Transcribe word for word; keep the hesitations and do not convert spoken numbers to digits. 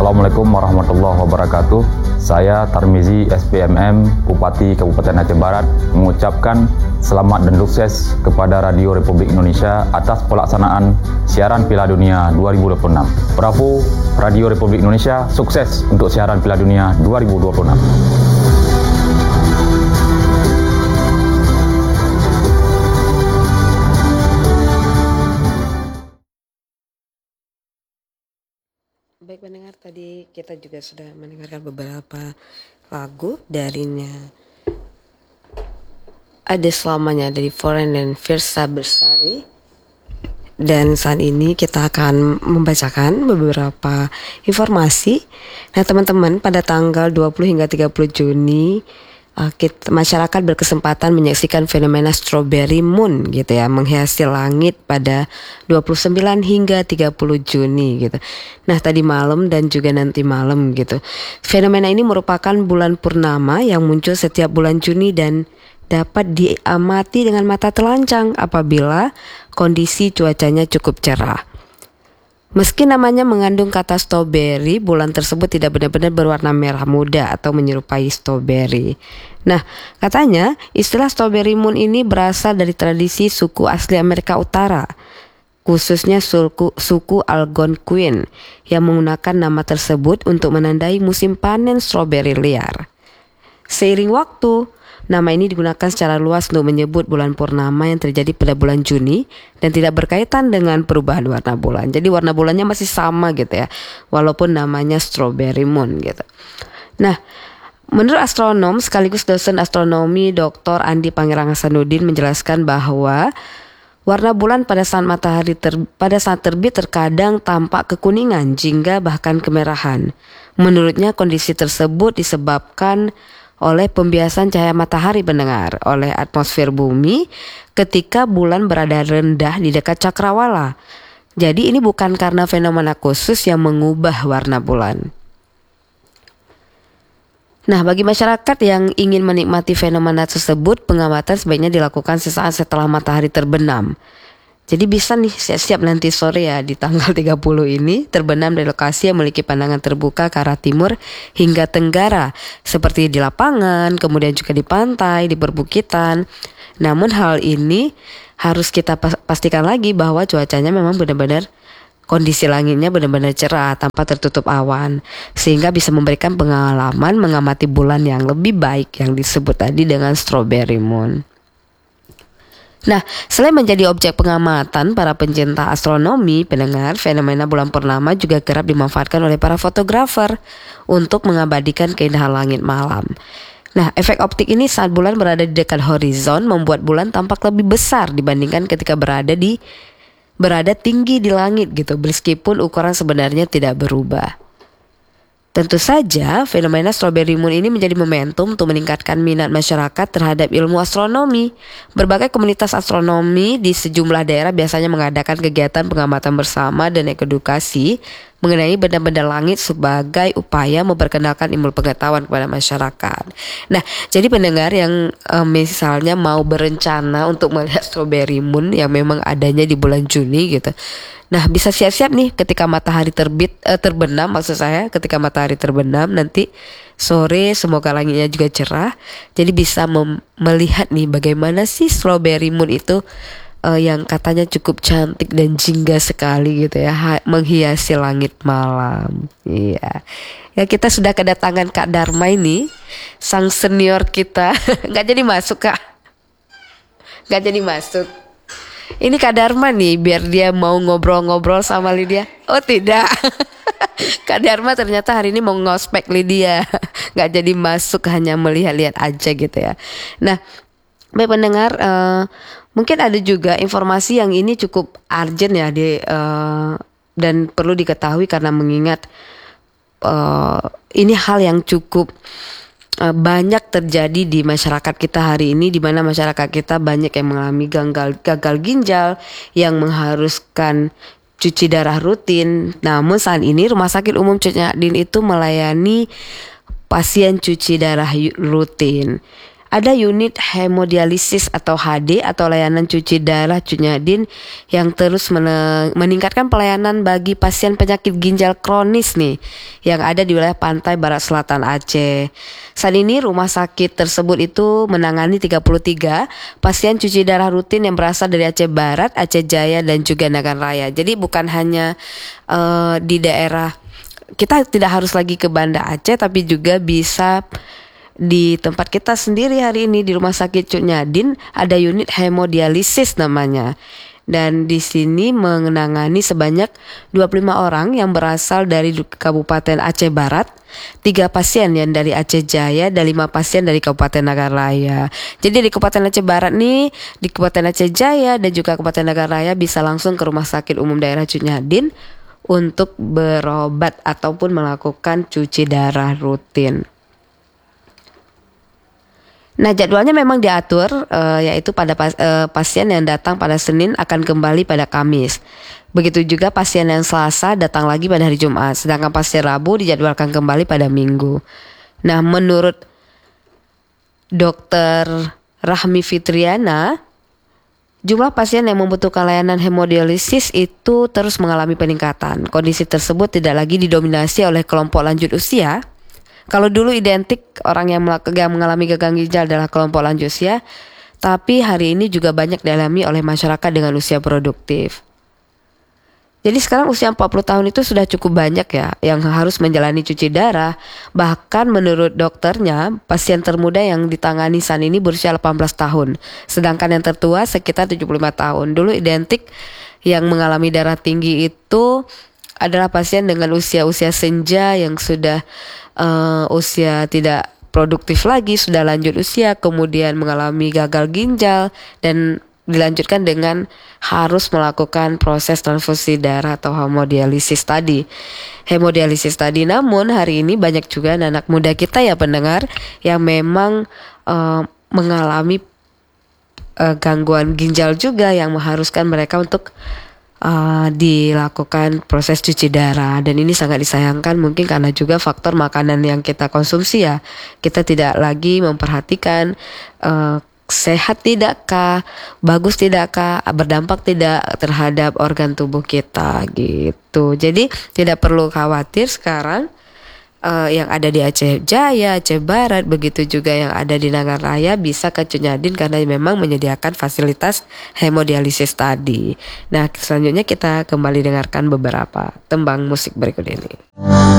Assalamualaikum warahmatullahi wabarakatuh. Saya Tarmizi S P M M, Bupati Kabupaten Aceh Barat, mengucapkan selamat dan sukses kepada Radio Republik Indonesia atas pelaksanaan siaran Piala Dunia dua ribu dua puluh enam. Bravo Radio Republik Indonesia, sukses untuk siaran Piala Dunia dua ribu dua puluh enam. Baik pendengar, tadi kita juga sudah mendengarkan beberapa lagu darinya Ada Selamanya dari Foreign dan Firsa Bersari. Dan saat ini kita akan membacakan beberapa informasi. Nah teman-teman, pada tanggal dua puluh hingga tiga puluh Juni Uh, kita, masyarakat berkesempatan menyaksikan fenomena strawberry moon gitu ya, menghiasi langit pada dua puluh sembilan hingga tiga puluh Juni gitu. Nah tadi malam dan juga nanti malam gitu. Fenomena ini merupakan bulan purnama yang muncul setiap bulan Juni dan dapat diamati dengan mata telanjang apabila kondisi cuacanya cukup cerah. Meski namanya mengandung kata strawberry, bulan tersebut tidak benar-benar berwarna merah muda atau menyerupai strawberry. Nah, katanya istilah strawberry moon ini berasal dari tradisi suku asli Amerika Utara, khususnya suku, suku Algonquin, yang menggunakan nama tersebut untuk menandai musim panen strawberry liar. Seiring waktu, nama ini digunakan secara luas untuk menyebut bulan purnama yang terjadi pada bulan Juni dan tidak berkaitan dengan perubahan warna bulan. Jadi warna bulannya masih sama gitu ya, walaupun namanya strawberry moon gitu. Nah, menurut astronom sekaligus dosen astronomi Doktor Andi Pangerang Hasanuddin menjelaskan bahwa warna bulan pada saat matahari ter, pada saat terbit terkadang tampak kekuningan, jingga bahkan kemerahan. Menurutnya kondisi tersebut disebabkan oleh pembiasan cahaya matahari pendengar oleh atmosfer bumi ketika bulan berada rendah di dekat cakrawala. Jadi ini bukan karena fenomena khusus yang mengubah warna bulan. Nah, bagi masyarakat yang ingin menikmati fenomena tersebut, pengamatan sebaiknya dilakukan sesaat setelah matahari terbenam. Jadi bisa nih siap-siap nanti sore ya di tanggal tiga puluh ini terbenam di lokasi yang memiliki pandangan terbuka ke arah timur hingga tenggara seperti di lapangan, kemudian juga di pantai, di perbukitan. Namun hal ini harus kita pastikan lagi bahwa cuacanya memang benar-benar kondisi langitnya benar-benar cerah tanpa tertutup awan sehingga bisa memberikan pengalaman mengamati bulan yang lebih baik yang disebut tadi dengan strawberry moon. Nah, selain menjadi objek pengamatan para pencinta astronomi, pendengar, fenomena bulan purnama juga kerap dimanfaatkan oleh para fotografer untuk mengabadikan keindahan langit malam. Nah, efek optik ini saat bulan berada di dekat horizon membuat bulan tampak lebih besar dibandingkan ketika berada di berada tinggi di langit gitu, meskipun ukuran sebenarnya tidak berubah. Tentu saja, fenomena strawberry moon ini menjadi momentum untuk meningkatkan minat masyarakat terhadap ilmu astronomi. Berbagai komunitas astronomi di sejumlah daerah biasanya mengadakan kegiatan pengamatan bersama dan edukasi mengenai benda-benda langit sebagai upaya memperkenalkan ilmu pengetahuan kepada masyarakat. Nah, jadi pendengar yang eh, misalnya mau berencana untuk melihat strawberry moon yang memang adanya di bulan Juni gitu. Nah, bisa siap-siap nih ketika matahari terbit eh, terbenam maksud saya, ketika matahari terbenam nanti sore semoga langitnya juga cerah. Jadi bisa mem- melihat nih bagaimana sih strawberry moon itu uh, yang katanya cukup cantik dan jingga sekali gitu ya, ha- menghiasi langit malam. Iya. Ya kita sudah kedatangan Kak Dharma ini, sang senior kita. Gak jadi masuk Kak. Gak jadi masuk. Ini Kak Dharma nih, biar dia mau ngobrol-ngobrol sama Lydia. Oh tidak. Kak Dharma ternyata hari ini mau ngospek Lydia. Gak jadi masuk, hanya melihat-lihat aja gitu ya. Nah, baik pendengar, uh, mungkin ada juga informasi yang ini cukup urgent ya di, uh, dan perlu diketahui karena mengingat uh, ini hal yang cukup uh, banyak terjadi di masyarakat kita hari ini, di mana masyarakat kita banyak yang mengalami gagal, gagal ginjal yang mengharuskan cuci darah rutin. Namun saat ini Rumah Sakit Umum Cut Nyak Dien itu melayani pasien cuci darah rutin. Ada unit hemodialisis atau H D atau layanan cuci darah Cunyadin yang terus men- meningkatkan pelayanan bagi pasien penyakit ginjal kronis nih yang ada di wilayah pantai barat selatan Aceh. Saat ini rumah sakit tersebut itu menangani tiga puluh tiga pasien cuci darah rutin yang berasal dari Aceh Barat, Aceh Jaya dan juga Nagan Raya. Jadi bukan hanya uh, di daerah, kita tidak harus lagi ke Banda Aceh, tapi juga bisa di tempat kita sendiri hari ini di Rumah Sakit Cunyadin ada unit hemodialisis namanya. Dan di sini menangani sebanyak dua puluh lima orang yang berasal dari Kabupaten Aceh Barat, tiga pasien yang dari Aceh Jaya dan lima pasien dari Kabupaten Nagan Raya. Jadi di Kabupaten Aceh Barat nih, di Kabupaten Aceh Jaya dan juga Kabupaten Nagan Raya bisa langsung ke Rumah Sakit Umum Daerah Cunyadin untuk berobat ataupun melakukan cuci darah rutin. Nah, jadwalnya memang diatur uh, yaitu pada pas, uh, pasien yang datang pada Senin akan kembali pada Kamis. Begitu juga pasien yang Selasa datang lagi pada hari Jumat, sedangkan pasien Rabu dijadwalkan kembali pada Minggu. Nah, menurut Dokter Rahmi Fitriana, jumlah pasien yang membutuhkan layanan hemodialisis itu terus mengalami peningkatan. Kondisi tersebut tidak lagi didominasi oleh kelompok lanjut usia. Kalau dulu identik orang yang, yang mengalami gagal ginjal adalah kelompok lanjut usia, tapi hari ini juga banyak dialami oleh masyarakat dengan usia produktif. Jadi sekarang usia empat puluh tahun itu sudah cukup banyak ya yang harus menjalani cuci darah. Bahkan menurut dokternya, pasien termuda yang ditangani saat ini berusia delapan belas tahun, sedangkan yang tertua sekitar tujuh puluh lima tahun. Dulu identik yang mengalami darah tinggi itu adalah pasien dengan usia-usia senja yang sudah uh, usia tidak produktif lagi, sudah lanjut usia, kemudian mengalami gagal ginjal dan dilanjutkan dengan harus melakukan proses transfusi darah atau hemodialisis tadi. Hemodialisis tadi, namun hari ini banyak juga anak muda kita ya pendengar yang memang uh, mengalami uh, gangguan ginjal juga yang mengharuskan mereka untuk Uh, dilakukan proses cuci darah. Dan ini sangat disayangkan mungkin karena juga faktor makanan yang kita konsumsi ya. Kita tidak lagi memperhatikan uh, sehat tidakkah, bagus tidakkah, berdampak tidak terhadap organ tubuh kita gitu. Jadi tidak perlu khawatir sekarang uh, yang ada di Aceh Jaya, Aceh Barat, begitu juga yang ada di Nagan Raya bisa ke Cunyadin karena memang menyediakan fasilitas hemodialisis tadi. Nah, selanjutnya kita kembali dengarkan beberapa tembang musik berikut ini.